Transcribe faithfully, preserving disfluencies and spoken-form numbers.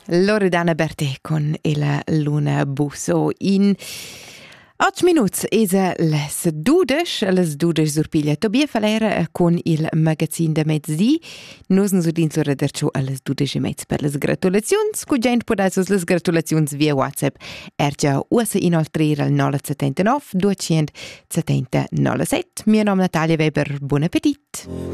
Loredana Bertè con la Luna Busso. In otto minuti esa les dudes, les dudes surpiglia Tobia Falera con il magazin de mezzdi. Nos nos udin sur rederciò a les dudes e mezz per les gratulazions. Cugent podassos les gratulazions via WhatsApp. Ergia ussa inoltrir al nove settantanove duecento settanta novantasette. Mio nome Natalia Weber. Buon appetit!